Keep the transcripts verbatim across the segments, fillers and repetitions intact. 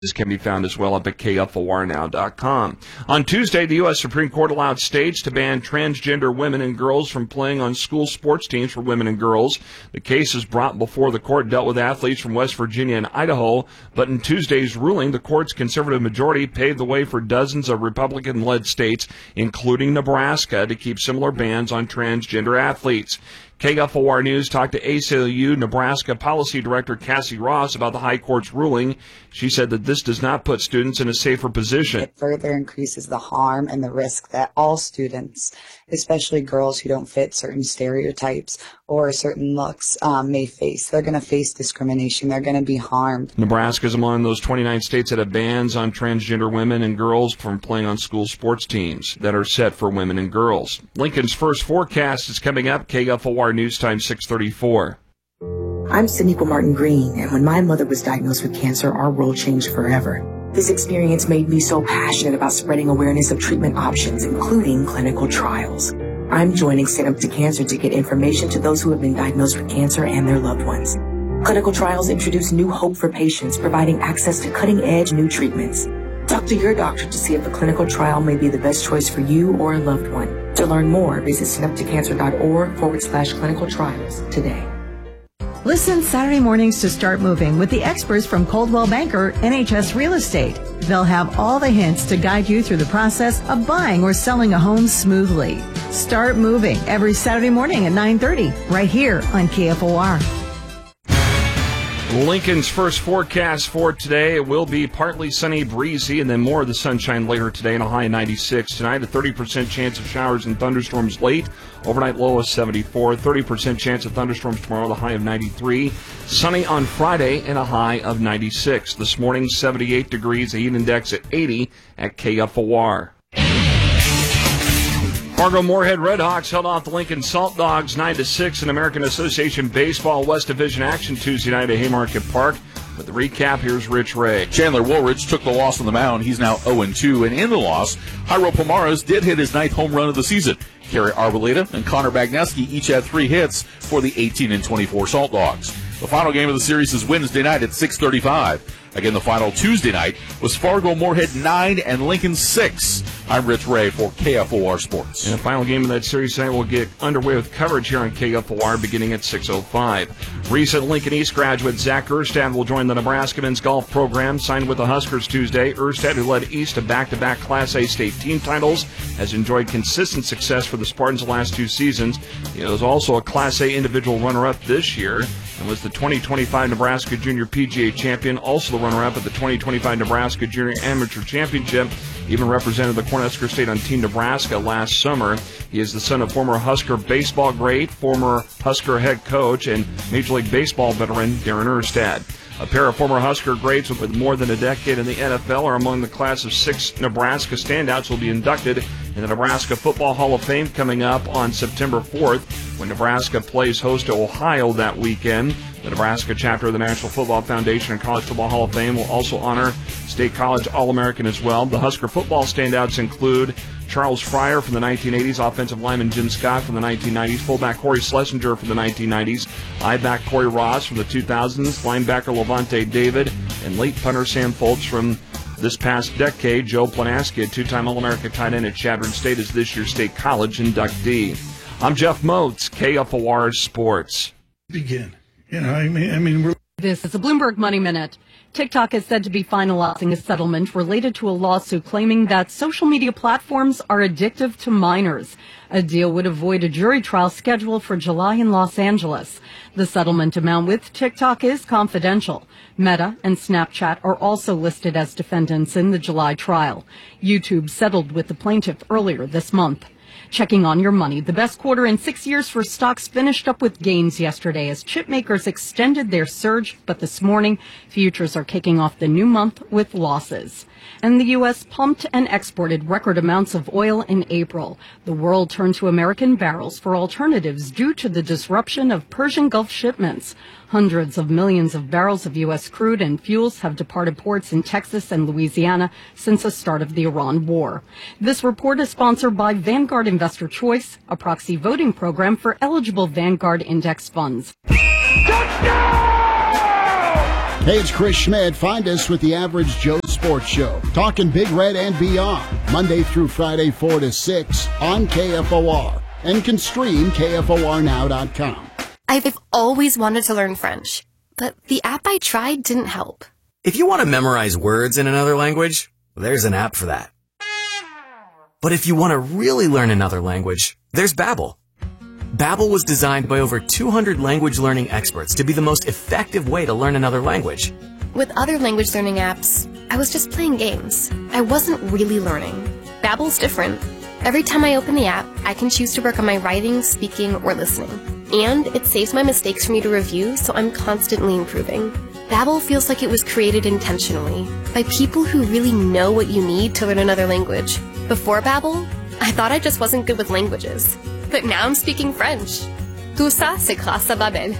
This can be found as well up at K F O R now dot com. On Tuesday, the U S Supreme Court allowed states to ban transgender women and girls from playing on school sports teams for women and girls. The cases brought before the court dealt with athletes from West Virginia and Idaho, but in Tuesday's ruling, the court's conservative majority paved the way for dozens of Republican-led states, including Nebraska, to keep similar bans on transgender athletes. K F O R News talked to A C L U Nebraska Policy Director Cassie Ross about the High Court's ruling. She said that this does not put students in a safer position. It further increases the harm and the risk that all students, especially girls who don't fit certain stereotypes or certain looks, um, may face. They're going to face discrimination. They're going to be harmed. Nebraska is among those twenty-nine states that have bans on transgender women and girls from playing on school sports teams that are set for women and girls. Lincoln's first forecast is coming up. K F O R News Time six thirty-four. I'm Saniqua Martin Green, and when my mother was diagnosed with cancer, our world changed forever. This experience made me so passionate about spreading awareness of treatment options, including clinical trials. I'm joining Stand Up to Cancer to get information to those who have been diagnosed with cancer and their loved ones. Clinical trials introduce new hope for patients, providing access to cutting-edge new treatments. Talk to your doctor to see if a clinical trial may be the best choice for you or a loved one. To learn more, visit standuptocancer.org forward slash clinical trials today. Listen Saturday mornings to Start Moving with the experts from Coldwell Banker N H S Real Estate. They'll have all the hints to guide you through the process of buying or selling a home smoothly. Start Moving every Saturday morning at nine thirty right here on K F O R. Lincoln's first forecast for today, it will be partly sunny, breezy, and then more of the sunshine later today and a high of ninety-six. Tonight, a thirty percent chance of showers and thunderstorms late. Overnight low of seventy-four. thirty percent chance of thunderstorms tomorrow, the high of ninety-three. Sunny on Friday and a high of ninety-six. This morning, seventy-eight degrees, the heat index at eighty at K F O R. Fargo-Moorhead Redhawks held off the Lincoln Salt Dogs nine to six in American Association Baseball West Division action Tuesday night at Haymarket Park. With the recap, here's Rich Ray. Chandler Woolridge took the loss on the mound. He's now oh and two, and in the loss, Jairo Pomares did hit his ninth home run of the season. Kerry Arboleda and Connor Bagneski each had three hits for the eighteen and twenty-four Salt Dogs. The final game of the series is Wednesday night at six thirty-five. Again, the final Tuesday night was Fargo-Moorhead nine and Lincoln six. I'm Rich Ray for K F O R Sports. And the final game of that series tonight will get underway with coverage here on K F O R beginning at six oh five. Recent Lincoln East graduate Zach Erstad will join the Nebraska men's golf program, signed with the Huskers Tuesday. Erstad, who led East to back-to-back Class A state team titles, has enjoyed consistent success for the Spartans the last two seasons. He was also a Class A individual runner-up this year and was the twenty twenty-five Nebraska Junior P G A champion, also the runner-up at the twenty twenty-five Nebraska Junior Amateur Championship. Even represented the Cornhusker State on Team Nebraska last summer. He is the son of former Husker baseball great, former Husker head coach, and Major League Baseball veteran Darren Erstad. A pair of former Husker greats with more than a decade in the N F L are among the class of six Nebraska standouts who will be inducted in the Nebraska Football Hall of Fame coming up on September fourth when Nebraska plays host to Ohio that weekend. The Nebraska chapter of the National Football Foundation and College Football Hall of Fame will also honor State College All-American as well. The Husker football standouts include Charles Fryer from the nineteen eighties, offensive lineman Jim Scott from the nineteen nineties, fullback Corey Schlesinger from the nineteen nineties, I-back Corey Ross from the two thousands, linebacker Levante David, and late punter Sam Foltz from this past decade. Joe Planaski, a two-time All-America tight end at Chadron State, is this year's State College inductee. I'm Jeff Moats, K F O R Sports. Begin. You know, I mean, I mean, we're... This is a Bloomberg Money Minute. TikTok is said to be finalizing a settlement related to a lawsuit claiming that social media platforms are addictive to minors. A deal would avoid a jury trial scheduled for July in Los Angeles. The settlement amount with TikTok is confidential. Meta and Snapchat are also listed as defendants in the July trial. YouTube settled with the plaintiff earlier this month. Checking on your money. The best quarter in six years for stocks finished up with gains yesterday as chip makers extended their surge, but this morning, futures are kicking off the new month with losses. And the U S pumped and exported record amounts of oil in April. The world turned to American barrels for alternatives due to the disruption of Persian Gulf shipments. Hundreds of millions of barrels of U S crude and fuels have departed ports in Texas and Louisiana since the start of the Iran war. This report is sponsored by Vanguard Investor Choice, a proxy voting program for eligible Vanguard index funds. Touchdown! Hey, it's Chris Schmidt. Find us with the Average Joe Sports Show, talking Big Red and beyond, Monday through Friday, four to six on K F O R, and can stream K F O R now dot com. I've always wanted to learn French, but the app I tried didn't help. If you want to memorize words in another language, there's an app for that. But if you want to really learn another language, there's Babbel. Babbel was designed by over two hundred language learning experts to be the most effective way to learn another language. With other language learning apps, I was just playing games. I wasn't really learning. Babbel's different. Every time I open the app, I can choose to work on my writing, speaking, or listening. And it saves my mistakes for me to review, so I'm constantly improving. Babbel feels like it was created intentionally by people who really know what you need to learn another language. Before Babbel, I thought I just wasn't good with languages. But now I'm speaking French. Tout ça, c'est grâce à Babbel.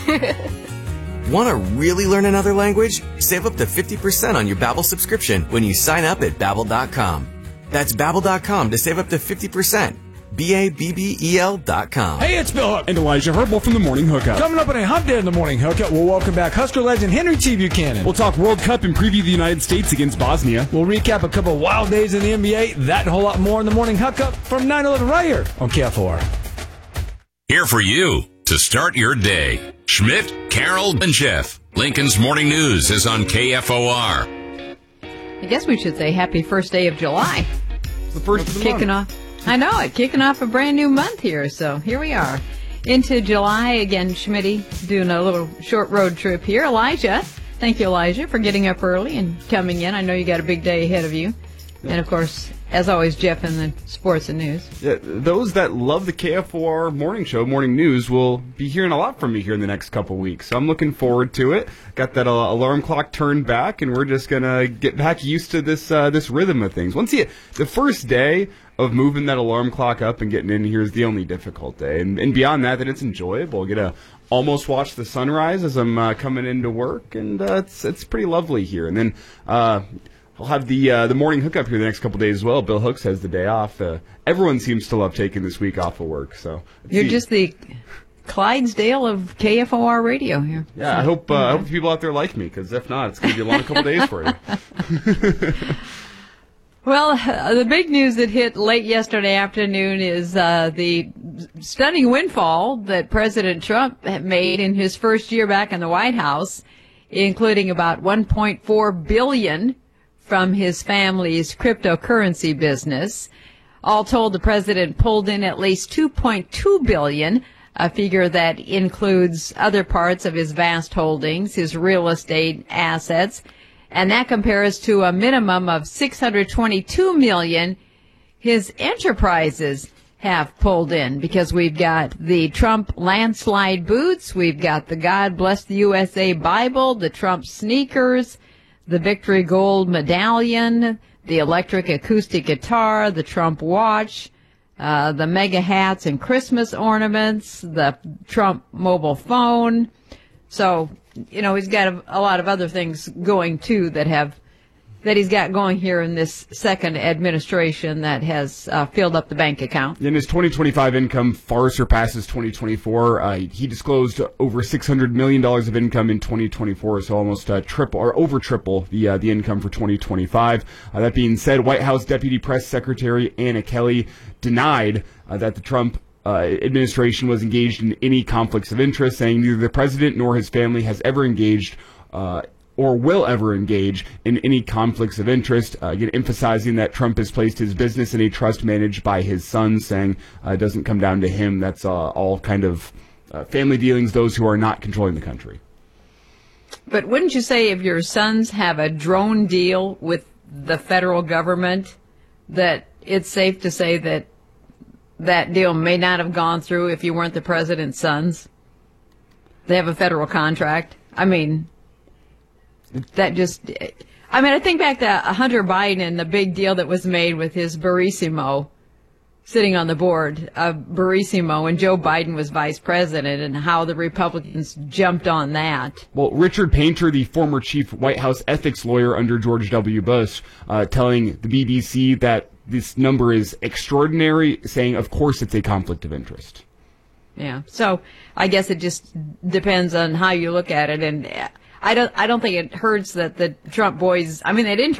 Want to really learn another language? Save up to fifty percent on your Babbel subscription when you sign up at Babbel dot com. That's Babbel dot com to save up to fifty percent. B A B B E L dot com. Hey, it's Bill Hook and Elijah Herbal from the Morning Hookup. Coming up on a hump day in the Morning Hookup, we'll welcome back Husker legend Henry T. Buchanan. We'll talk World Cup and preview the United States against Bosnia. We'll recap a couple of wild days in the N B A. That and a whole lot more in the Morning Hookup from nine eleven right here on K F O R. Here for you to start your day. Schmidt, Carol, and Jeff. Lincoln's Morning News is on K F O R. I guess we should say happy first day of July. It's the first of the kicking month. off. I know it, kicking off a brand new month here. So here we are into July again. Schmitty doing a little short road trip here. Elijah, thank you, Elijah, for getting up early and coming in. I know you got a big day ahead of you, yeah. And of course, as always, Jeff in the sports and news. Yeah, those that love the K F O R morning show, morning news, will be hearing a lot from me here in the next couple weeks. So I'm looking forward to it. Got that uh, alarm clock turned back, and we're just gonna get back used to this uh, this rhythm of things. Once you the first day of moving that alarm clock up and getting in here is the only difficult day, and, and beyond that, then it's enjoyable. I get to almost watch the sunrise as I'm uh, coming into work, and uh, it's it's pretty lovely here. And then. Uh, I'll have the uh, the morning hookup here the next couple days as well. Bill Hooks has the day off. Uh, everyone seems to love taking this week off of work. So you're the, just the Clydesdale of K F O R radio here. Yeah, so, I hope uh, yeah. I hope people out there like me, because if not, it's going to be a long couple days for you. Well, uh, the big news that hit late yesterday afternoon is uh, the stunning windfall that President Trump made in his first year back in the White House, including about one point four billion dollars from his family's cryptocurrency business. All told, the president pulled in at least two point two billion dollars, a figure that includes other parts of his vast holdings, his real estate assets, and that compares to a minimum of six hundred twenty-two million dollars his enterprises have pulled in, because we've got the Trump landslide boots, we've got the God Bless the U S A Bible, the Trump sneakers, the Victory Gold medallion, the electric acoustic guitar, the Trump watch, uh, the mega hats and Christmas ornaments, the Trump mobile phone. So, you know, he's got a, a lot of other things going too that have, that he's got going here in this second administration that has uh, filled up the bank account. And his twenty twenty-five income far surpasses twenty twenty-four. Uh, he disclosed over six hundred million dollars of income in twenty twenty-four, so almost uh, triple or over triple the uh, the income for twenty twenty-five. Uh, that being said, White House Deputy Press Secretary Anna Kelly denied uh, that the Trump Uh, administration was engaged in any conflicts of interest, saying neither the president nor his family has ever engaged uh, or will ever engage in any conflicts of interest. Uh, again, emphasizing that Trump has placed his business in a trust managed by his son, saying uh, it doesn't come down to him. That's uh, all kind of uh, family dealings, those who are not controlling the country. But wouldn't you say if your sons have a drone deal with the federal government, that it's safe to say that that deal may not have gone through if you weren't the president's sons? They have a federal contract. I mean, that just, I mean, I think back to Hunter Biden and the big deal that was made with his Barissimo sitting on the board of Barissimo, and Joe Biden was vice president, and how the Republicans jumped on that. Well, Richard Painter, the former chief White House ethics lawyer under George W. Bush, uh, telling the B B C that this number is extraordinary, saying, of course, it's a conflict of interest. Yeah. So I guess it just depends on how you look at it. And I don't I don't think it hurts that the Trump boys. I mean, they didn't